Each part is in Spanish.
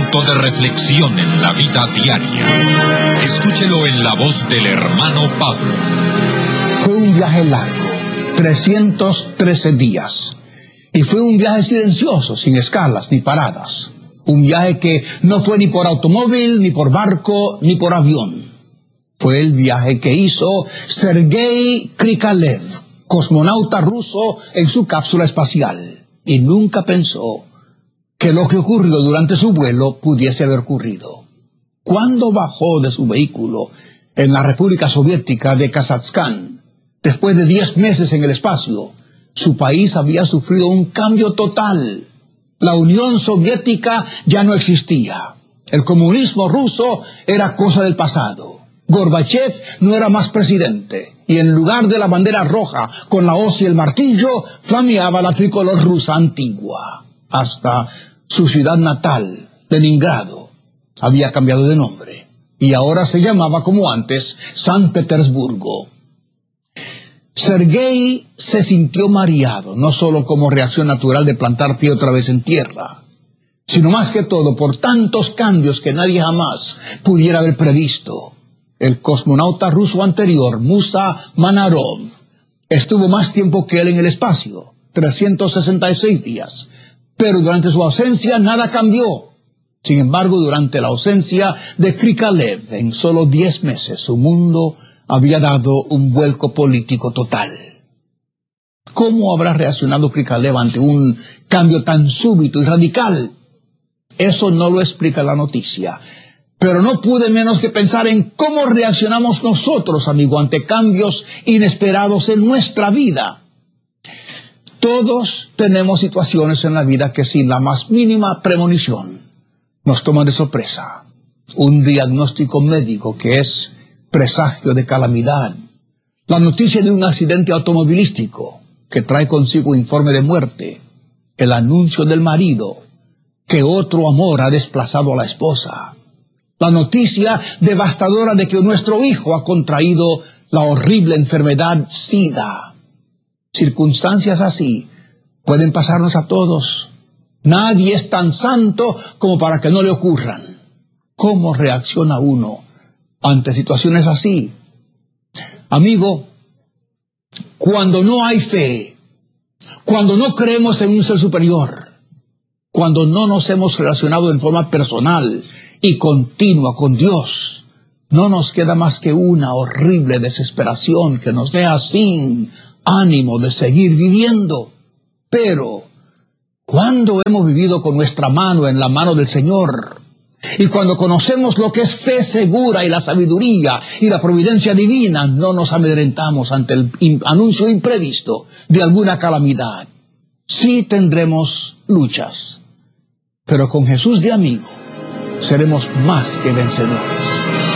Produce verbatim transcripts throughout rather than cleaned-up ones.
momento de reflexión en la vida diaria. Escúchelo en la voz del hermano Pablo. Fue un viaje largo, trescientos trece días. Y fue un viaje silencioso, sin escalas ni paradas. Un viaje que no fue ni por automóvil, ni por barco, ni por avión. Fue el viaje que hizo Sergei Krikalev, cosmonauta ruso en su cápsula espacial. Y nunca pensó que lo que ocurrió durante su vuelo pudiese haber ocurrido. Cuando bajó de su vehículo en la República Soviética de Kazajstán, después de diez meses en el espacio, su país había sufrido un cambio total. La Unión Soviética ya no existía. El comunismo ruso era cosa del pasado. Gorbachev no era más presidente. Y en lugar de la bandera roja con la hoz y el martillo, flameaba la tricolor rusa antigua. Hasta su ciudad natal, Leningrado, había cambiado de nombre. Y ahora se llamaba como antes, San Petersburgo. Sergei se sintió mareado, no solo como reacción natural de plantar pie otra vez en tierra, sino más que todo por tantos cambios que nadie jamás pudiera haber previsto. El cosmonauta ruso anterior, Musa Manarov, estuvo más tiempo que él en el espacio, trescientos sesenta y seis días, pero durante su ausencia nada cambió. Sin embargo, durante la ausencia de Krikalev, en solo diez meses, su mundo había dado un vuelco político total. ¿Cómo habrá reaccionado Krikalev ante un cambio tan súbito y radical? Eso no lo explica la noticia. Pero no pude menos que pensar en cómo reaccionamos nosotros, amigo, ante cambios inesperados en nuestra vida. Todos tenemos situaciones en la vida que sin la más mínima premonición nos toman de sorpresa. Un diagnóstico médico que es presagio de calamidad. La noticia de un accidente automovilístico que trae consigo informe de muerte. El anuncio del marido que otro amor ha desplazado a la esposa. La noticia devastadora de que nuestro hijo ha contraído la horrible enfermedad SIDA. Circunstancias así pueden pasarnos a todos. Nadie es tan santo como para que no le ocurran. ¿Cómo reacciona uno ante situaciones así? Amigo, cuando no hay fe, cuando no creemos en un ser superior, cuando no nos hemos relacionado en forma personal y continua con Dios, no nos queda más que una horrible desesperación que nos deja sin ánimo de seguir viviendo. Pero, cuando hemos vivido con nuestra mano en la mano del Señor, y cuando conocemos lo que es fe segura y la sabiduría y la providencia divina, no nos amedrentamos ante el anuncio imprevisto de alguna calamidad. Sí tendremos luchas, pero con Jesús de amigo seremos más que vencedores.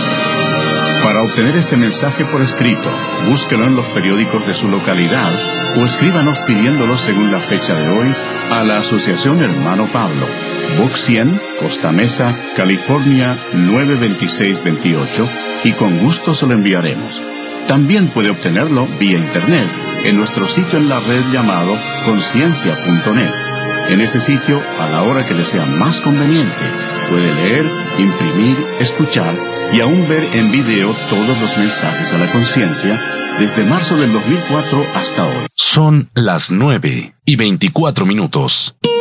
Para obtener este mensaje por escrito, búsquelo en los periódicos de su localidad o escríbanos pidiéndolo según la fecha de hoy a la Asociación Hermano Pablo, Box cien, Costa Mesa, California nueve dos seis dos ocho, y con gusto se lo enviaremos. También puede obtenerlo vía internet en nuestro sitio en la red llamado conciencia punto net. En ese sitio, a la hora que le sea más conveniente, puede leer, imprimir, escuchar y aún ver en video todos los mensajes a la conciencia desde marzo del dos mil cuatro hasta hoy. Son las nueve y veinticuatro minutos.